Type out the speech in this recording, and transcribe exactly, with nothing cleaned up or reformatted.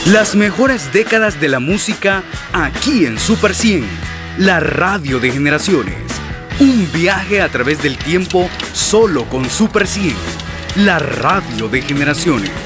Las mejores décadas de la música aquí en Super cien, la radio de generaciones. Un viaje a través del tiempo solo con Super cien, la radio de generaciones.